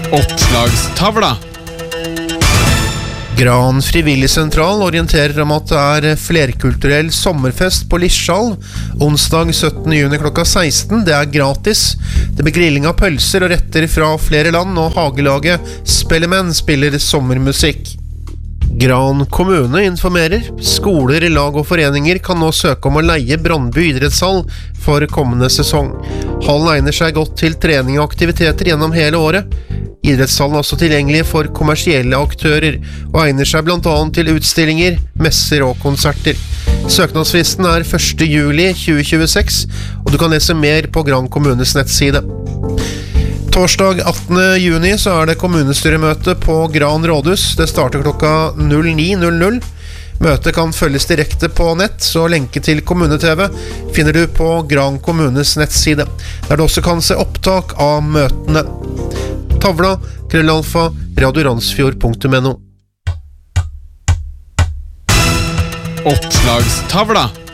Oppslagstavla. Gran frivilligsentral orienterer om at det flerkulturell sommerfest på Lischall onsdag 17. juni klokka 16. Det gratis. Det blir grilling av pølser og retter fra flere land, og hagelaget Spellemenn spiller sommermusikk. Gran kommune informerer. Skoler, lag og foreninger kan nå søke om å leie Brandby idrettshall for kommende sesong. Hallen egner seg godt til trening og aktiviteter gjennom hele året. Idrettshallen er også tilgjengelig for kommersielle aktører, og egner seg blant annet til utstillinger, messer og konserter. Søknadsfristen 1. juli 2026, og du kan lese mer på Gran kommunes nettside. Torsdag 18. juni så det kommunestyremøte på Gran rådhus. Det starter klokka 09:00. Møtet kan følges direkte på nett, så lenke til kommune-TV finner du på Gran kommunes nettside, der du også kan se opptak av møtene. Tavla, @radioransfjord.no. Oppslagstavla.